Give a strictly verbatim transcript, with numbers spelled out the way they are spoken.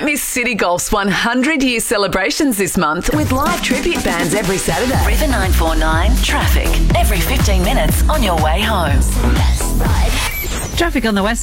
is City Golf's one hundred year celebrations this month with live tribute bands every Saturday. River nine four nine traffic every fifteen minutes on your way home. Traffic on the west